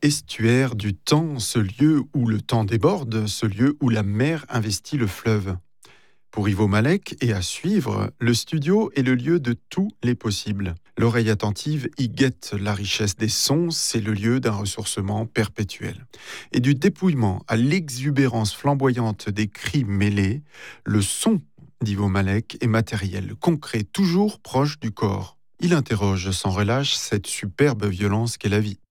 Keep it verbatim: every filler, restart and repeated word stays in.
Estuaire du temps, ce lieu où le temps déborde, ce lieu où la mer investit le fleuve. Pour Ivo Malek et à suivre, le studio est le lieu de tous les possibles. L'oreille attentive y guette la richesse des sons, c'est le lieu d'un ressourcement perpétuel. Et du dépouillement à l'exubérance flamboyante des cris mêlés, le son d'Ivo Malek est matériel, concret, toujours proche du corps. Il interroge sans relâche cette superbe violence qu'est la vie.